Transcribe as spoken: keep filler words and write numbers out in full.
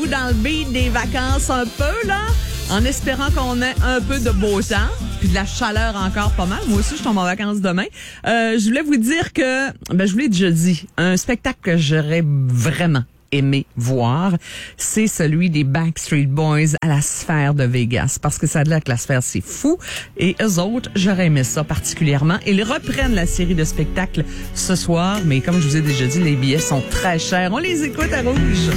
dans le beat des vacances un peu, là, en espérant qu'on ait un peu de beau temps, puis de la chaleur encore pas mal. Moi aussi, je tombe en vacances demain. Euh, je voulais vous dire que, ben, je vous l'ai déjà dit, un spectacle que j'aurais vraiment aimé voir, c'est celui des Backstreet Boys à la Sphère de Vegas, parce que ça a l'air que la Sphère, c'est fou, et eux autres, j'aurais aimé ça particulièrement. Ils reprennent la série de spectacles ce soir, mais comme je vous ai déjà dit, les billets sont très chers. On les écoute à Rouge.